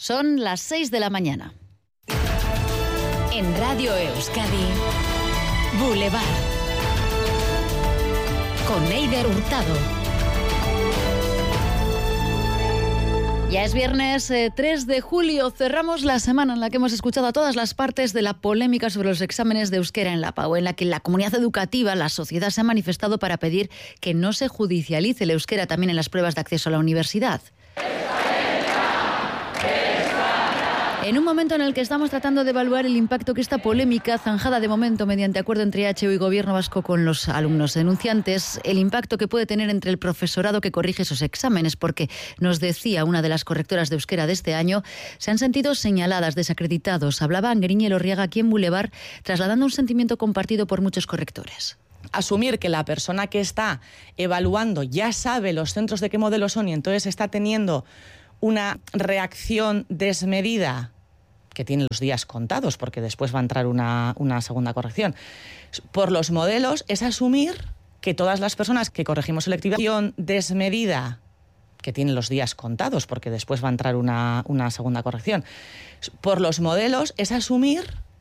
Son las 6 de la mañana. En Radio Euskadi, Boulevard. Con Eider Hurtado. Ya es viernes 3 de julio. Cerramos la semana en la que hemos escuchado a todas las partes de la polémica sobre los exámenes de euskera en la PAU, en la que la comunidad educativa, la sociedad, se ha manifestado para pedir que no se judicialice el euskera también en las pruebas de acceso a la universidad. En un momento en el que estamos tratando de evaluar el impacto que esta polémica, zanjada de momento mediante acuerdo entre HU y Gobierno vasco con los alumnos denunciantes, el impacto que puede tener entre el profesorado que corrige esos exámenes, porque nos decía una de las correctoras de euskera de este año, se han sentido señaladas, desacreditados. Hablaba Angeriñe Elorriaga aquí en Boulevard, trasladando un sentimiento compartido por muchos correctores. Asumir que la persona que está evaluando ya sabe los centros de qué modelo son y entonces está teniendo una reacción desmedida, que tiene los días contados porque después va a entrar una segunda corrección, por los modelos, es asumir que todas las personas que corregimos selectividad desmedida, que tienen los días contados porque después va a entrar una segunda corrección, por los modelos es asumir